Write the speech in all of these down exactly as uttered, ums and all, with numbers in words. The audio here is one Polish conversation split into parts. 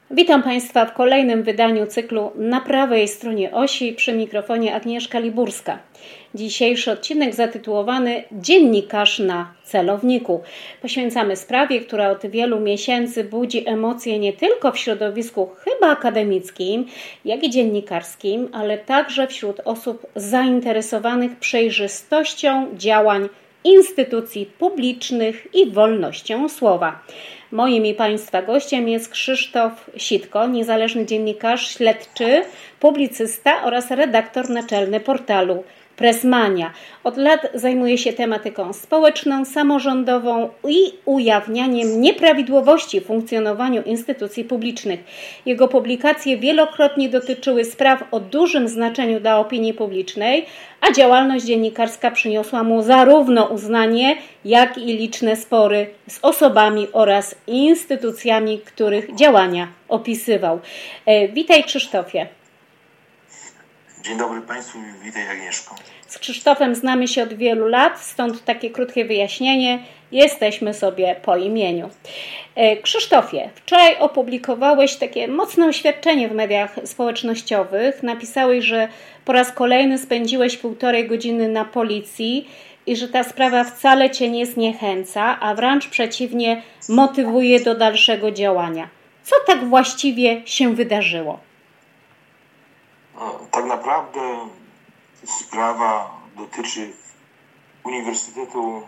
Witam Państwa w kolejnym wydaniu cyklu Na prawej stronie osi, przy mikrofonie Agnieszka Liburska. Dzisiejszy odcinek zatytułowany Dziennikarz na celowniku. Poświęcamy sprawie, która od wielu miesięcy budzi emocje nie tylko w środowisku chyba akademickim, jak i dziennikarskim, ale także wśród osób zainteresowanych przejrzystością działań instytucji publicznych i wolnością słowa. Moim i Państwa gościem jest Krzysztof Sitko, niezależny dziennikarz, śledczy, publicysta oraz redaktor naczelny portalu Pressmania. Od lat zajmuje się tematyką społeczną, samorządową i ujawnianiem nieprawidłowości w funkcjonowaniu instytucji publicznych. Jego publikacje wielokrotnie dotyczyły spraw o dużym znaczeniu dla opinii publicznej, a działalność dziennikarska przyniosła mu zarówno uznanie, jak i liczne spory z osobami oraz instytucjami, których działania opisywał. Witaj, Krzysztofie. Dzień dobry Państwu, witaj Agnieszko. Z Krzysztofem znamy się od wielu lat, stąd takie krótkie wyjaśnienie. Jesteśmy sobie po imieniu. Krzysztofie, wczoraj opublikowałeś takie mocne oświadczenie w mediach społecznościowych. Napisałeś, że po raz kolejny spędziłeś półtorej godziny na policji i że ta sprawa wcale Cię nie zniechęca, a wręcz przeciwnie, motywuje do dalszego działania. Co tak właściwie się wydarzyło? Tak naprawdę sprawa dotyczy Uniwersytetu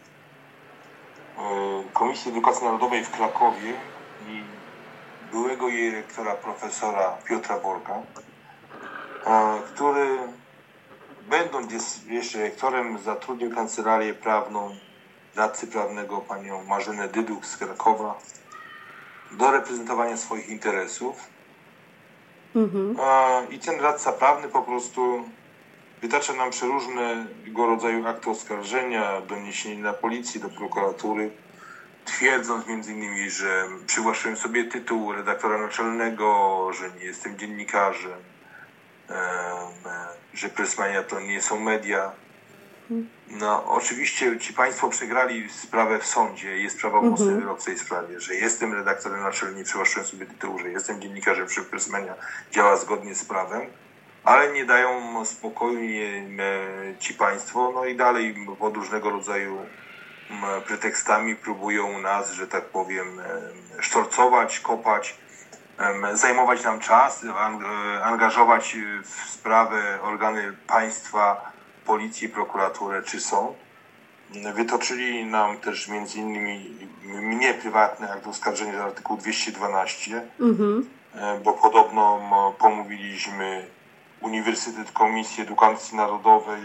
Komisji Edukacji Narodowej w Krakowie i byłego jej rektora profesora Piotra Borka, który będąc jeszcze rektorem zatrudnił kancelarię prawną radcy prawnego panią Marzenę Dyduk z Krakowa do reprezentowania swoich interesów. Mhm. I ten radca prawny po prostu wytacza nam przeróżnego rodzaju akty oskarżenia, doniesień na policję, do prokuratury, twierdząc między innymi, że przywłaszczyłem sobie tytuł redaktora naczelnego, że nie jestem dziennikarzem, że Pressmania to nie są media. No, oczywiście ci Państwo przegrali sprawę w sądzie, jest prawomocny mhm. wyrok w tej sprawie, że jestem redaktorem naczelnym, nie przywłaszczyłem sobie tytułu, że jestem dziennikarzem, że Pressmania działa zgodnie z prawem, ale nie dają spokoju ci Państwo, no i dalej pod różnego rodzaju pretekstami próbują nas, że tak powiem, sztorcować, kopać, zajmować nam czas, angażować w sprawę organy państwa, policję, prokuraturę czy sąd. Wytoczyli nam też między innymi mnie prywatny akt oskarżenia z artykułu dwieście dwanaście, mm-hmm. bo podobno pomówiliśmy Uniwersytet Komisji Edukacji Narodowej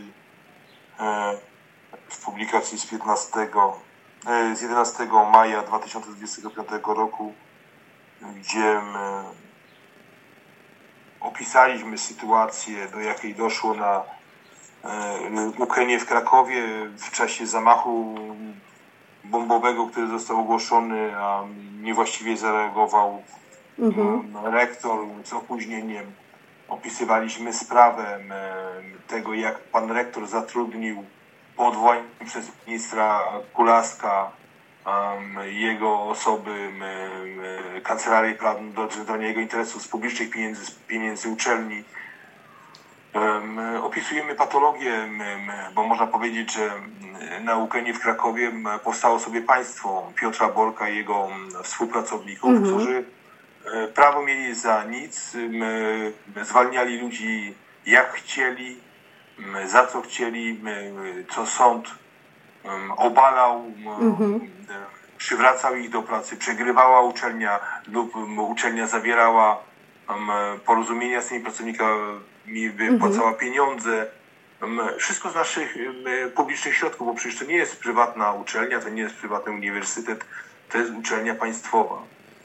w publikacji z piętnastego, z jedenastego maja dwa tysiące dwudziestego piątego roku, gdzie opisaliśmy sytuację, do jakiej doszło na U K N w Krakowie w czasie zamachu bombowego, który został ogłoszony, a niewłaściwie zareagował mhm. rektor z opóźnieniem. Opisywaliśmy sprawę tego, jak pan rektor zatrudnił po odwołaniu przez ministra Kulaska jego osoby, kancelarię prawną do reprezentowania jego interesów z publicznych pieniędzy, z pieniędzy uczelni. Opisujemy patologię, bo można powiedzieć, że na U K N w Krakowie powstało sobie państwo Piotra Borka i jego współpracowników, mhm. którzy prawo mieli za nic, zwalniali ludzi jak chcieli, za co chcieli, co sąd obalał, mhm. przywracał ich do pracy, przegrywała uczelnia lub uczelnia zawierała porozumienia z tymi pracownikami, wypłacała pieniądze. Wszystko z naszych publicznych środków, bo przecież to nie jest prywatna uczelnia, to nie jest prywatny uniwersytet, to jest uczelnia państwowa.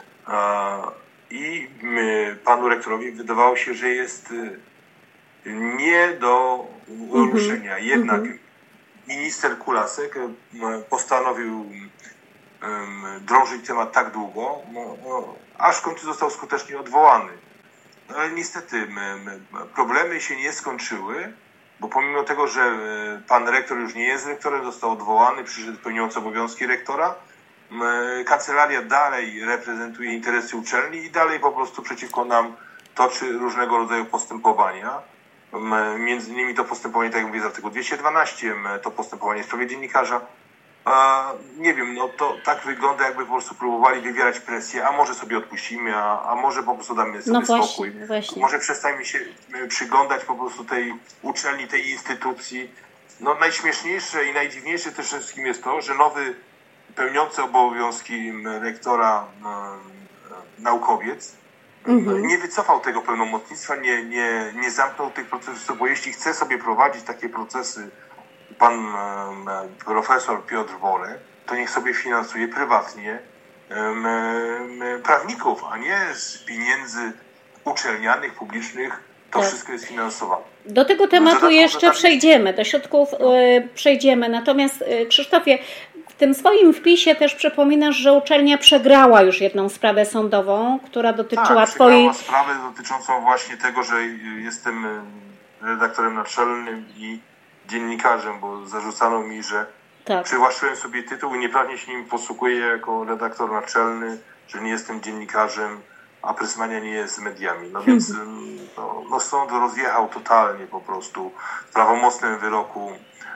I panu rektorowi wydawało się, że jest nie do ruszenia. Jednak minister Kulasek postanowił drążyć temat tak długo, aż w końcu został skutecznie odwołany. No ale niestety problemy się nie skończyły, bo pomimo tego, że pan rektor już nie jest rektorem, został odwołany, przyszedł pełniący obowiązki rektora, kancelaria dalej reprezentuje interesy uczelni i dalej po prostu przeciwko nam toczy różnego rodzaju postępowania. Między innymi to postępowanie, tak jak mówię, z artykułu dwieście dwanaście, to postępowanie w sprawie dziennikarza. A, nie wiem, no to tak wygląda, jakby po prostu próbowali wywierać presję, a może sobie odpuścimy, a, a może po prostu damy sobie no właśnie, spokój. Właśnie. Może przestańmy się przyglądać po prostu tej uczelni, tej instytucji. No najśmieszniejsze i najdziwniejsze też wszystkim jest to, że nowy pełniący obowiązki rektora e, naukowiec mhm. nie wycofał tego pełnomocnictwa, nie, nie, nie zamknął tych procesów, bo jeśli chce sobie prowadzić takie procesy pan e, profesor Piotr Wolę, to niech sobie finansuje prywatnie e, e, prawników, a nie z pieniędzy uczelnianych, publicznych. To tak. Wszystko jest finansowane. Do tego tematu jeszcze tak... przejdziemy, do środków no. y, przejdziemy. Natomiast y, Krzysztofie, w tym swoim wpisie też przypominasz, że uczelnia przegrała już jedną sprawę sądową, która dotyczyła tak, twojej... sprawę dotyczącą właśnie tego, że jestem redaktorem naczelnym i dziennikarzem, bo zarzucano mi, że tak. przywłaszczyłem sobie tytuł i nieprawnie się nim posługuję jako redaktor naczelny, że nie jestem dziennikarzem, a Pressmania nie jest mediami. No więc no, no sąd rozjechał totalnie po prostu w prawomocnym wyroku um,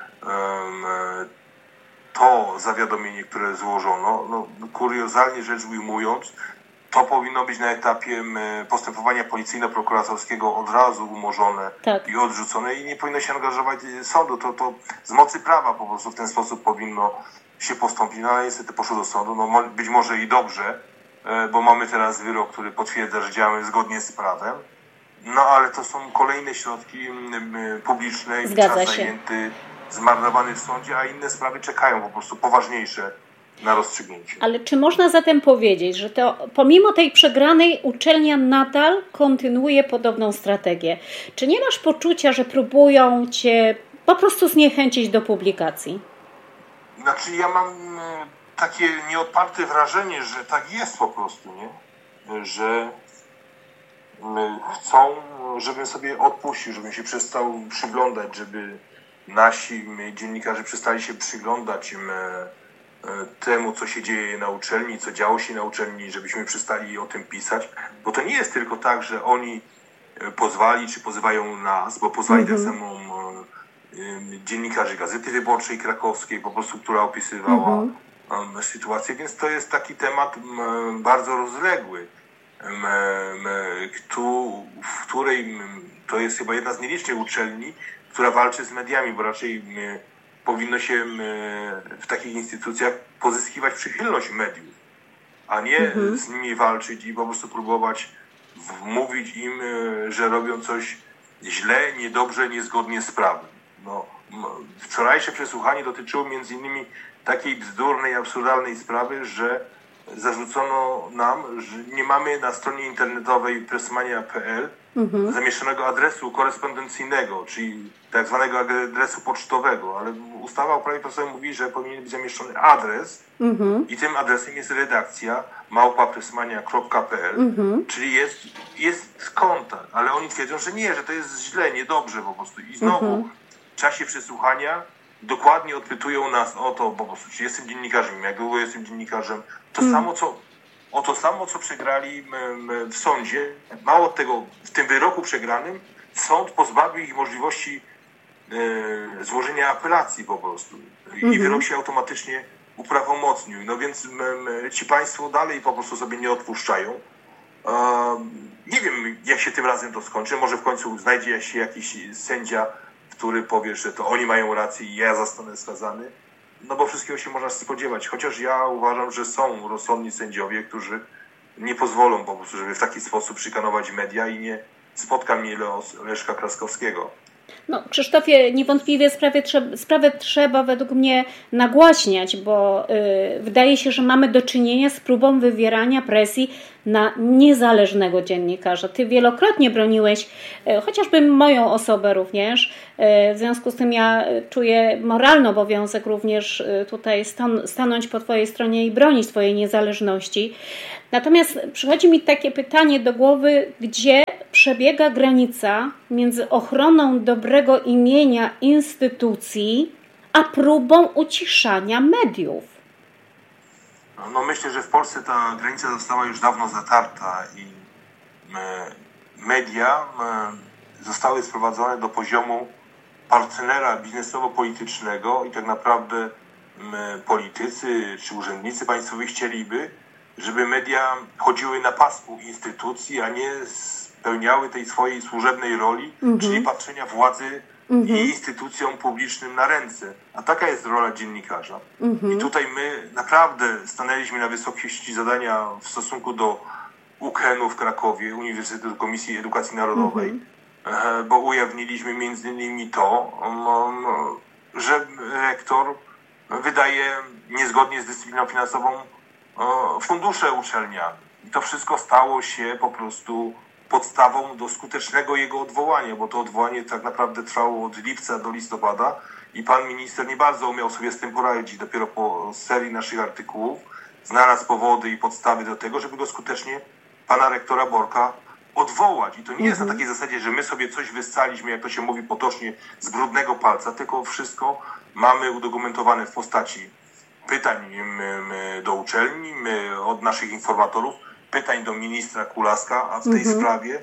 to zawiadomienie, które złożono. No, kuriozalnie rzecz ujmując, to powinno być na etapie postępowania policyjno-prokuratorskiego od razu umorzone tak. i odrzucone i nie powinno się angażować sądu. To, to z mocy prawa po prostu w ten sposób powinno się postąpić. No ale niestety poszło do sądu. No, być może i dobrze, bo mamy teraz wyrok, który potwierdza, że działamy zgodnie z prawem. No ale to są kolejne środki publiczne i czas zajęty, zmarnowany w sądzie, a inne sprawy czekają po prostu poważniejsze na rozstrzygnięcie. Ale czy można zatem powiedzieć, że to pomimo tej przegranej uczelnia nadal kontynuuje podobną strategię? Czy nie masz poczucia, że próbują cię po prostu zniechęcić do publikacji? Znaczy ja mam takie nieodparte wrażenie, że tak jest po prostu, nie? Że chcą, żebym sobie odpuścił, żebym się przestał przyglądać, żeby nasi dziennikarze przestali się przyglądać temu, co się dzieje na uczelni, co działo się na uczelni, żebyśmy przestali o tym pisać, bo to nie jest tylko tak, że oni pozwali, czy pozywają nas, bo pozwali mm-hmm. tak samo dziennikarzy Gazety Wyborczej Krakowskiej, po prostu, która opisywała mm-hmm. sytuację, więc to jest taki temat bardzo rozległy, w której to jest chyba jedna z nielicznych uczelni, która walczy z mediami, bo raczej powinno się w takich instytucjach pozyskiwać przychylność mediów, a nie mhm. z nimi walczyć i po prostu próbować wmówić im, że robią coś źle, niedobrze, niezgodnie z prawem. No, wczorajsze przesłuchanie dotyczyło między innymi takiej bzdurnej, absurdalnej sprawy, że zarzucono nam, że nie mamy na stronie internetowej pressmania kropka p l mhm. zamieszczonego adresu korespondencyjnego, czyli tak zwanego adresu pocztowego, ale ustawa o prawie prasowym mówi, że powinien być zamieszczony adres mhm. i tym adresem jest redakcja małpa pressmania kropka p l, mhm. czyli jest, jest kontakt, ale oni twierdzą, że nie, że to jest źle, niedobrze po prostu. I znowu mhm. w czasie przesłuchania dokładnie odpytują nas o to, po prostu, czy jestem dziennikarzem, jak długo jestem dziennikarzem, to hmm. samo co, o to samo, co przegrali w sądzie. Mało tego, w tym wyroku przegranym sąd pozbawił ich możliwości e, złożenia apelacji po prostu. I hmm. wyrok się automatycznie uprawomocnił. No więc m, m, ci państwo dalej po prostu sobie nie odpuszczają. E, nie wiem, jak się tym razem to skończy. Może w końcu znajdzie się jakiś sędzia, który powie, że to oni mają rację i ja zostanę skazany. No bo wszystkiego się można spodziewać. Chociaż ja uważam, że są rozsądni sędziowie, którzy nie pozwolą po prostu, żeby w taki sposób szykanować media i nie spotka mnie los Leszka Kraskowskiego. No, Krzysztofie, niewątpliwie sprawę trzeba, sprawę trzeba według mnie nagłaśniać, bo y, wydaje się, że mamy do czynienia z próbą wywierania presji na niezależnego dziennikarza. Ty wielokrotnie broniłeś, y, chociażby moją osobę również, y, w związku z tym ja czuję moralny obowiązek również y, tutaj stan- stanąć po twojej stronie i bronić twojej niezależności. Natomiast przychodzi mi takie pytanie do głowy, gdzie przebiega granica między ochroną dobrego imienia instytucji, a próbą uciszania mediów? No myślę, że w Polsce ta granica została już dawno zatarta i media zostały sprowadzone do poziomu partnera biznesowo-politycznego i tak naprawdę politycy czy urzędnicy państwowi chcieliby, żeby media chodziły na pasku instytucji, a nie spełniały tej swojej służebnej roli, mm-hmm. czyli patrzenia władzy mm-hmm. i instytucjom publicznym na ręce. A taka jest rola dziennikarza. Mm-hmm. I tutaj my naprawdę stanęliśmy na wysokości zadania w stosunku do U K N-u w Krakowie, Uniwersytetu Komisji Edukacji Narodowej, mm-hmm. bo ujawniliśmy między innymi to, że rektor wydaje niezgodnie z dyscypliną finansową fundusze uczelniane. I to wszystko stało się po prostu podstawą do skutecznego jego odwołania, bo to odwołanie tak naprawdę trwało od lipca do listopada i pan minister nie bardzo umiał sobie z tym poradzić. Dopiero po serii naszych artykułów znalazł powody i podstawy do tego, żeby go skutecznie pana rektora Borka odwołać. I to nie jest na takiej zasadzie, że my sobie coś wyssaliśmy, jak to się mówi potocznie, z brudnego palca, tylko wszystko mamy udokumentowane w postaci pytań do uczelni, od naszych informatorów, pytań do ministra Kulaska a w tej mhm. sprawie,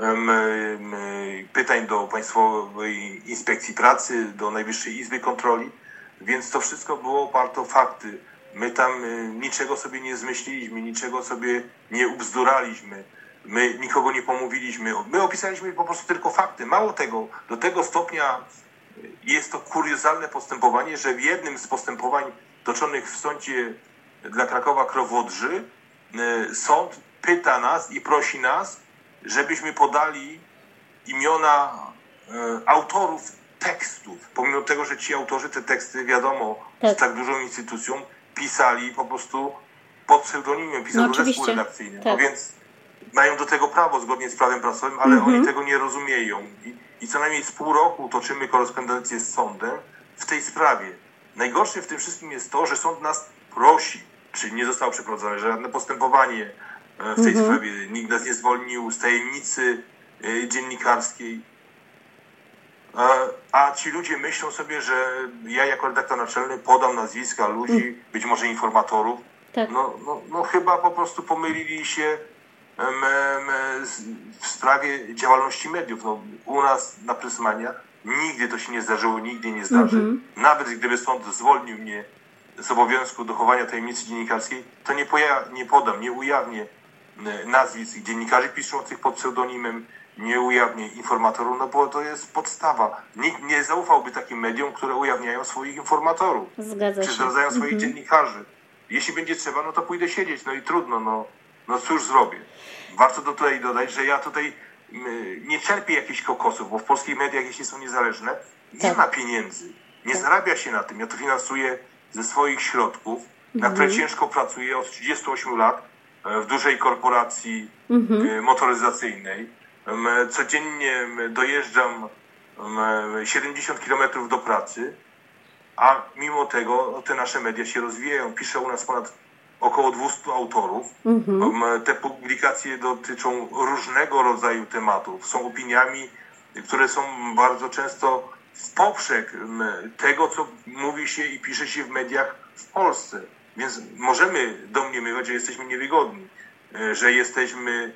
pytań do Państwowej Inspekcji Pracy, do Najwyższej Izby Kontroli, więc to wszystko było oparte o fakty. My tam niczego sobie nie zmyśliliśmy, niczego sobie nie ubzduraliśmy, my nikogo nie pomówiliśmy, my opisaliśmy po prostu tylko fakty. Mało tego, do tego stopnia jest to kuriozalne postępowanie, że w jednym z postępowań toczonych w sądzie dla Krakowa Krowodrzy sąd pyta nas i prosi nas, żebyśmy podali imiona autorów tekstów, pomimo tego, że ci autorzy te teksty, wiadomo, tak. z tak dużą instytucją pisali po prostu pod pseudonimem, pisał no, zespół redakcyjny. Tak. No więc mają do tego prawo zgodnie z prawem prasowym, ale mhm. oni tego nie rozumieją. I, I co najmniej z pół roku toczymy korespondencję z sądem w tej sprawie. Najgorsze w tym wszystkim jest to, że sąd nas prosi, czyli nie zostało przeprowadzone żadne postępowanie w tej mhm. sprawie, nikt nas nie zwolnił z tajemnicy dziennikarskiej, a ci ludzie myślą sobie, że ja jako redaktor naczelny podam nazwiska ludzi, mhm. być może informatorów. Tak. No, no, no chyba po prostu pomylili się w sprawie działalności mediów. No, u nas na Pressmania nigdy to się nie zdarzyło, nigdy nie zdarzy. Mm-hmm. Nawet gdyby sąd zwolnił mnie z obowiązku dochowania tajemnicy dziennikarskiej, to nie, poja- nie podam, nie ujawnię nazwisk dziennikarzy piszących pod pseudonimem, nie ujawnię informatorów, no bo to jest podstawa. Nikt nie zaufałby takim mediom, które ujawniają swoich informatorów. Zgadza się. Czy zdradzają swoich mm-hmm. dziennikarzy. Jeśli będzie trzeba, no to pójdę siedzieć, no i trudno, no, no cóż zrobię. Warto do tutaj dodać, że ja tutaj nie czerpię jakichś kokosów, bo w polskich mediach, jeśli są niezależne, nie tak. ma pieniędzy. Nie tak. zarabia się na tym. Ja to finansuję ze swoich środków, mm-hmm. na które ciężko pracuję od trzydziestu ośmiu lat w dużej korporacji mm-hmm. motoryzacyjnej. Codziennie dojeżdżam siedemdziesiąt kilometrów do pracy, a mimo tego te nasze media się rozwijają. Pisze u nas ponad około dwieście autorów. Mm-hmm. Te publikacje dotyczą różnego rodzaju tematów. Są opiniami, które są bardzo często w poprzek tego, co mówi się i pisze się w mediach w Polsce. Więc możemy domniemywać, że jesteśmy niewygodni, że jesteśmy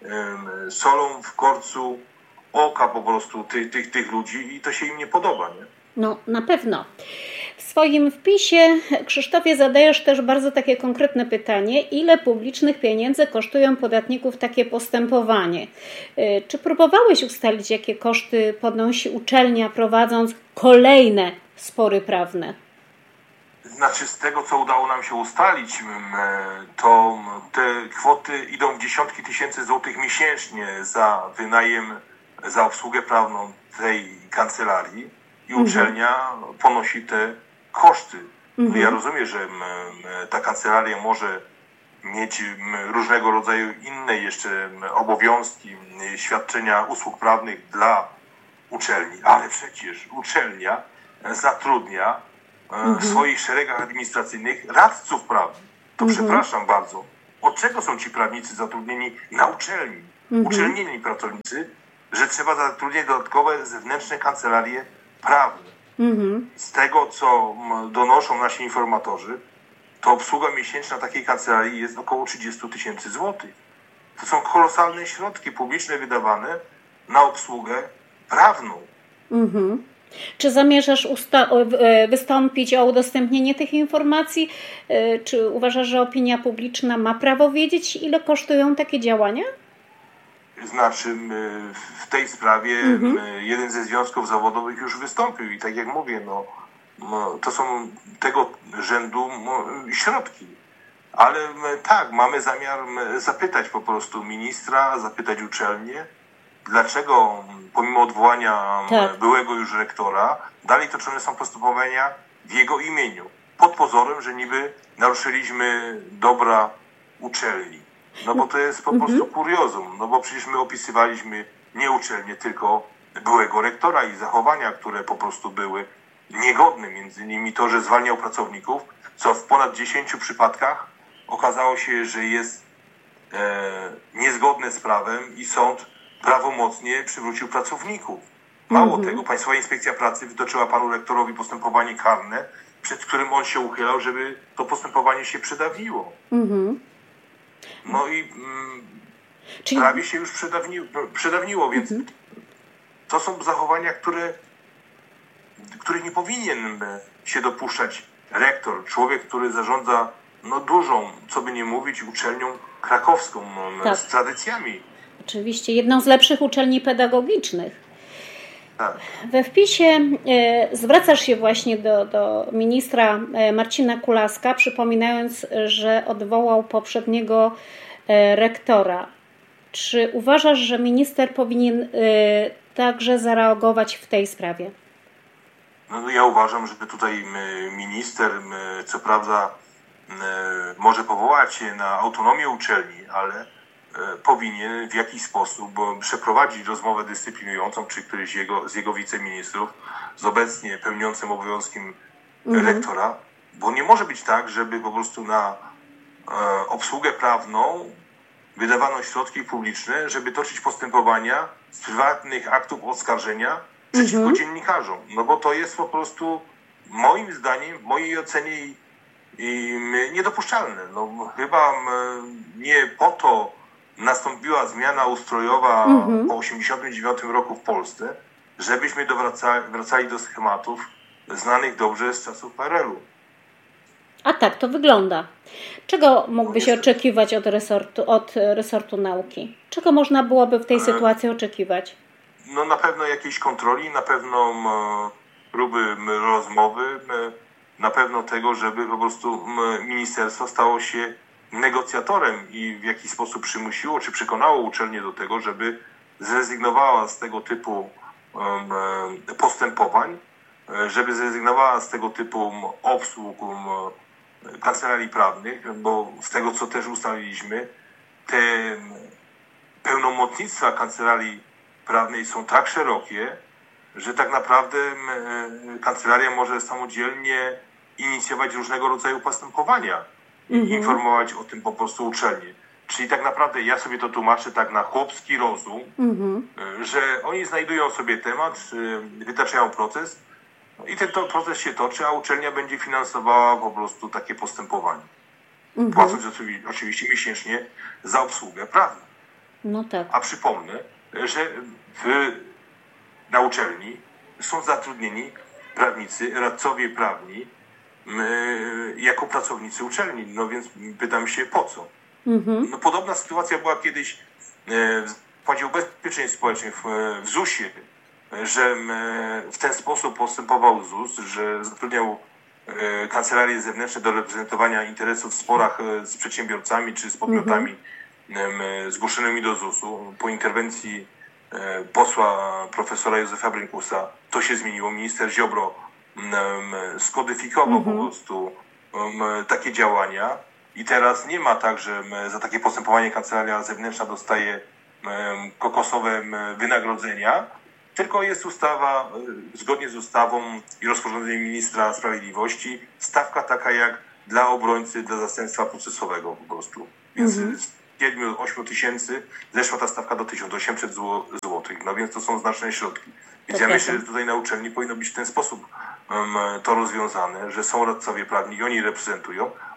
solą w korcu oka po prostu tych, tych, tych ludzi i to się im nie podoba, nie? No, na pewno. W swoim wpisie, Krzysztofie, zadajesz też bardzo takie konkretne pytanie. Ile publicznych pieniędzy kosztują podatników takie postępowanie? Czy próbowałeś ustalić, jakie koszty podnosi uczelnia, prowadząc kolejne spory prawne? Znaczy, z tego, co udało nam się ustalić, to te kwoty idą w dziesiątki tysięcy złotych miesięcznie za wynajem, za obsługę prawną tej kancelarii i uczelnia mhm. ponosi te koszty. Mhm. Ja rozumiem, że ta kancelaria może mieć różnego rodzaju inne jeszcze obowiązki, świadczenia usług prawnych dla uczelni, ale przecież uczelnia zatrudnia mhm. w swoich szeregach administracyjnych radców prawnych. To mhm. przepraszam bardzo. Od czego są ci prawnicy zatrudnieni na uczelni? Mhm. Uczelnieni pracownicy, że trzeba zatrudnić dodatkowe zewnętrzne kancelarie prawne. Mhm. Z tego, co donoszą nasi informatorzy, to obsługa miesięczna takiej kancelarii jest około trzydzieści tysięcy złotych. To są kolosalne środki publiczne wydawane na obsługę prawną. Mhm. Czy zamierzasz usta- wystąpić o udostępnienie tych informacji? Czy uważasz, że opinia publiczna ma prawo wiedzieć, ile kosztują takie działania? Znaczy, w tej sprawie mhm. jeden ze związków zawodowych już wystąpił i tak jak mówię, no, to są tego rzędu środki. Ale tak, mamy zamiar zapytać po prostu ministra, zapytać uczelnię, dlaczego pomimo odwołania tak. byłego już rektora dalej toczone są postępowania w jego imieniu. Pod pozorem, że niby naruszyliśmy dobra uczelni. No bo to jest po mhm. prostu kuriozum. No bo przecież my opisywaliśmy nie uczelnię, tylko byłego rektora i zachowania, które po prostu były niegodne. Między innymi to, że zwalniał pracowników, co w ponad dziesięciu przypadkach okazało się, że jest e, niezgodne z prawem i sąd prawomocnie przywrócił pracowników. Mało mm-hmm. tego, Państwowa Inspekcja Pracy wytoczyła panu rektorowi postępowanie karne, przed którym on się uchylał, żeby to postępowanie się przedawniło. Mm-hmm. No i mm, Czyli... prawie się już przedawniło, przedawniło więc mm-hmm. to są zachowania, które, których nie powinien się dopuszczać rektor, człowiek, który zarządza no dużą, co by nie mówić, uczelnią krakowską tak. z tradycjami. Oczywiście, jedną z lepszych uczelni pedagogicznych. Tak. We wpisie e, zwracasz się właśnie do, do ministra e, Marcina Kulaska, przypominając, że odwołał poprzedniego e, rektora. Czy uważasz, że minister powinien e, także zareagować w tej sprawie? No, ja uważam, że tutaj minister, co prawda, może powołać się na autonomię uczelni, ale powinien w jakiś sposób przeprowadzić rozmowę dyscyplinującą, czy któryś z jego, z jego wiceministrów, z obecnie pełniącym obowiązkiem mhm. rektora, bo nie może być tak, żeby po prostu na e, obsługę prawną wydawano środki publiczne, żeby toczyć postępowania z prywatnych aktów oskarżenia przeciwko mhm. dziennikarzom. No bo to jest po prostu moim zdaniem, w mojej ocenie i, i niedopuszczalne. No, chyba nie po to nastąpiła zmiana ustrojowa mm-hmm. po osiemdziesiątym dziewiątym roku w Polsce, żebyśmy dowracali, wracali do schematów znanych dobrze z czasów P R L u. A tak to wygląda. Czego mógłby no, się oczekiwać od resortu, od resortu nauki? Czego można byłoby w tej sytuacji oczekiwać? No na pewno jakiejś kontroli, na pewno próby rozmowy, na pewno tego, żeby po prostu ministerstwo stało się negocjatorem i w jakiś sposób przymusiło, czy przekonało uczelnię do tego, żeby zrezygnowała z tego typu um, postępowań, żeby zrezygnowała z tego typu obsług um, kancelarii prawnych, bo z tego, co też ustaliliśmy, te pełnomocnictwa kancelarii prawnej są tak szerokie, że tak naprawdę um, kancelaria może samodzielnie inicjować różnego rodzaju postępowania. I mhm. informować o tym po prostu uczelnię. Czyli tak naprawdę ja sobie to tłumaczę tak na chłopski rozum, mhm. że oni znajdują sobie temat, wytaczają proces i ten to proces się toczy, a uczelnia będzie finansowała po prostu takie postępowanie. Mhm. Płacąc oczywiście miesięcznie za obsługę prawną. No tak. A przypomnę, że w, na uczelni są zatrudnieni prawnicy, radcowie prawni, jako pracownicy uczelni. No więc pytam się, po co? Mm-hmm. No, podobna sytuacja była kiedyś w Zakładzie Ubezpieczeń Społecznych w zusie, że w ten sposób postępował Z U S, że zatrudniał kancelarie zewnętrzne do reprezentowania interesów w sporach z przedsiębiorcami czy z podmiotami mm-hmm. zgłoszonymi do Z U S u. Po interwencji posła profesora Józefa Brynkusa to się zmieniło. Minister Ziobro skodyfikował mhm. po prostu um, takie działania i teraz nie ma tak, że za takie postępowanie kancelaria zewnętrzna dostaje um, kokosowe um, wynagrodzenia, tylko jest ustawa, zgodnie z ustawą i rozporządzeniem ministra sprawiedliwości, stawka taka jak dla obrońcy, dla zastępstwa procesowego po prostu. Więc mhm. z siedmiu do ośmiu tysięcy zeszła ta stawka do tysiąc osiemset złotych. No więc to są znaczne środki. Więc ja myślę, że tutaj na uczelni powinno być w ten sposób um, to rozwiązane, że są radcowie prawni i oni reprezentują,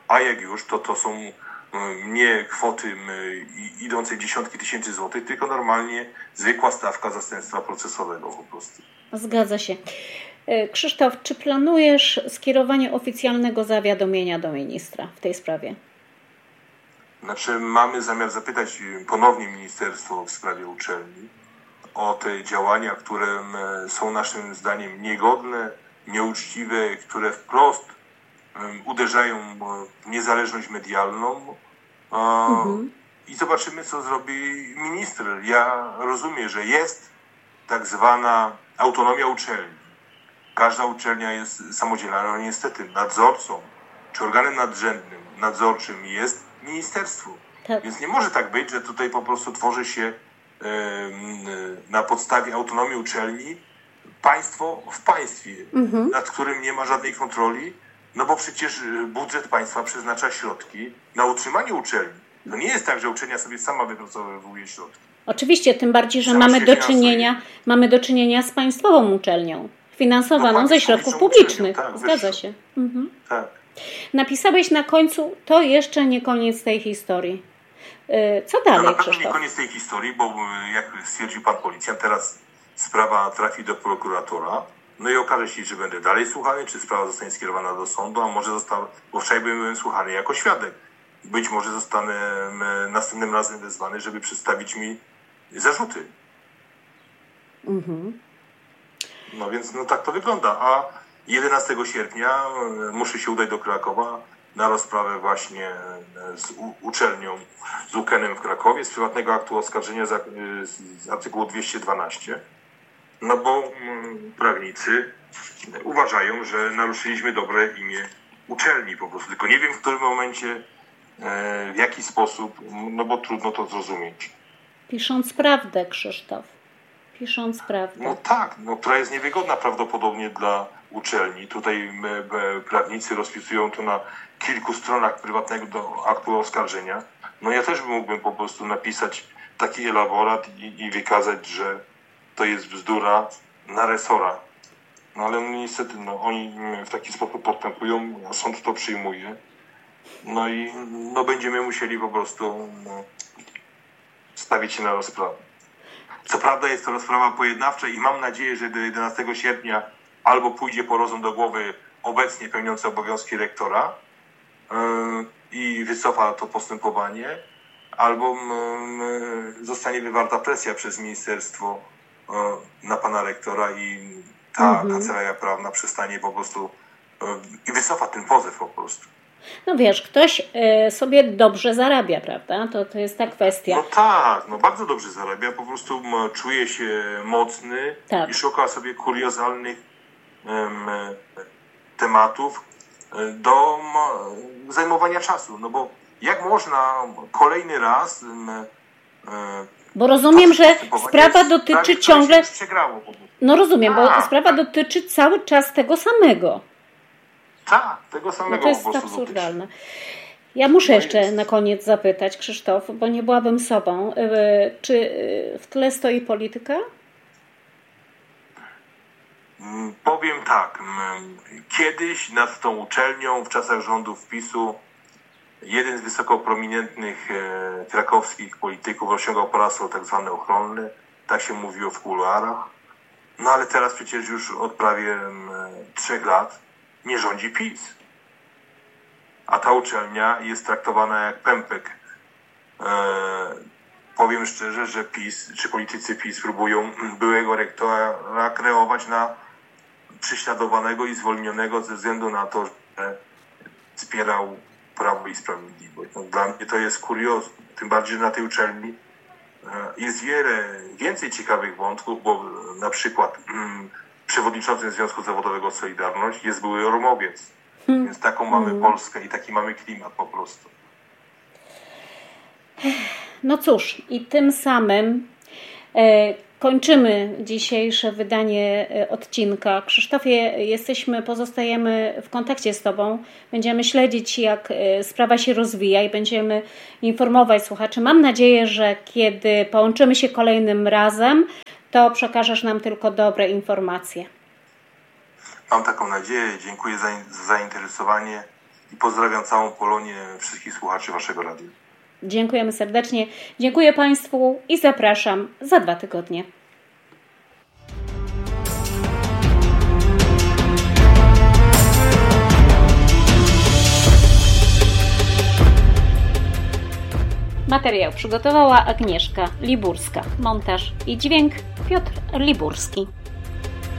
a jak już, to to są nie kwoty idące dziesiątki tysięcy złotych, tylko normalnie zwykła stawka zastępstwa procesowego po prostu. Zgadza się. Krzysztof, czy planujesz skierowanie oficjalnego zawiadomienia do ministra w tej sprawie? Znaczy, mamy zamiar zapytać ponownie ministerstwo w sprawie uczelni o te działania, które są naszym zdaniem niegodne, nieuczciwe, które wprost uderzają w niezależność medialną. Mhm. I zobaczymy, co zrobi minister. Ja rozumiem, że jest tak zwana autonomia uczelni. Każda uczelnia jest samodzielna, ale niestety nadzorcą czy organem nadrzędnym, nadzorczym jest ministerstwo. Tak. Więc nie może tak być, że tutaj po prostu tworzy się e, na podstawie autonomii uczelni państwo w państwie, mhm. nad którym nie ma żadnej kontroli, no bo przecież budżet państwa przeznacza środki na utrzymanie uczelni. To nie jest tak, że uczelnia sobie sama wypracowuje środki. Oczywiście, tym bardziej, że mamy do, czynienia, mamy do czynienia z państwową uczelnią, finansowaną no, ze środków publicznych. Tak, zgadza się. Mhm. Tak. Napisałeś na końcu, to jeszcze nie koniec tej historii. Co dalej, no, na Krzysztof? pewno nie koniec tej historii, bo jak stwierdził pan policjant, teraz sprawa trafi do prokuratora, no i okaże się, czy będę dalej słuchany, czy sprawa zostanie skierowana do sądu, a może został, bo wczoraj byłem słuchany jako świadek. Być może zostanę następnym razem wezwany, żeby przedstawić mi zarzuty. Mhm. No więc no tak to wygląda. A jedenastego sierpnia muszę się udać do Krakowa na rozprawę właśnie z uczelnią, z UKEN-em w Krakowie, z prywatnego aktu oskarżenia z, z artykułu dwieście dwanaście. No bo prawnicy uważają, że naruszyliśmy dobre imię uczelni po prostu. Tylko nie wiem w którym momencie, w jaki sposób, no bo trudno to zrozumieć. Pisząc prawdę, Krzysztof. Pisząc prawdę. No tak, no, która jest niewygodna prawdopodobnie dla uczelni. Tutaj prawnicy rozpisują to na kilku stronach prywatnego do aktu oskarżenia. No ja też mógłbym po prostu napisać taki elaborat i, i wykazać, że to jest bzdura na resora. No ale niestety no, oni w taki sposób postępują, a sąd to przyjmuje. No i no, będziemy musieli po prostu no, stawić się na rozprawę. Co prawda jest to rozprawa pojednawcza i mam nadzieję, że do jedenastego sierpnia albo pójdzie po rozum do głowy obecnie pełniący obowiązki rektora yy, i wycofa to postępowanie, albo yy, zostanie wywarta presja przez ministerstwo yy, na pana rektora i ta mhm. kancelaria prawna przestanie po prostu yy, i wycofa ten pozew po prostu. No wiesz, ktoś y, sobie dobrze zarabia, prawda? To, to jest ta kwestia. No tak, no bardzo dobrze zarabia, po prostu m, czuje się mocny tak. i szuka sobie kuriozalnych um, tematów do m, zajmowania czasu. No bo jak można kolejny raz... Um, bo rozumiem, że sprawa dotyczy sprawie, ciągle... Przegrało po prostu. No rozumiem, tak, bo sprawa tak. dotyczy cały czas tego samego. Tak, tego samego no to jest po prostu absurdalne. Ja muszę no jeszcze jest. na koniec zapytać, Krzysztof, bo nie byłabym sobą. Czy w tle stoi polityka? Powiem tak. Kiedyś nad tą uczelnią w czasach rządów PiSu jeden z wysoko prominentnych krakowskich polityków osiągał parason tak zwany ochronny. Tak się mówiło w kuluarach. No ale teraz przecież już od prawie trzech lat nie rządzi PiS. A ta uczelnia jest traktowana jak pępek. Eee, powiem szczerze, że PiS, czy politycy PiS próbują byłego rektora kreować na prześladowanego i zwolnionego ze względu na to, że wspierał Prawo i Sprawiedliwość. No, dla mnie to jest kuriozum. Tym bardziej, że na tej uczelni e, jest wiele, więcej ciekawych wątków, bo na przykład mm, przewodniczącym Związku Zawodowego Solidarność jest były Romowiec. Hmm. Więc taką mamy hmm. Polskę i taki mamy klimat po prostu. No cóż, i tym samym e, kończymy dzisiejsze wydanie odcinka. Krzysztofie, jesteśmy, pozostajemy w kontakcie z Tobą. Będziemy śledzić, jak sprawa się rozwija i będziemy informować słuchaczy. Mam nadzieję, że kiedy połączymy się kolejnym razem, to przekażesz nam tylko dobre informacje. Mam taką nadzieję. Dziękuję za, za zainteresowanie. i pozdrawiam całą Polonię, wszystkich słuchaczy waszego radia. Dziękujemy serdecznie. Dziękuję Państwu i zapraszam za dwa tygodnie. Materiał przygotowała Agnieszka Liburska. Montaż i dźwięk Piotr Liburski.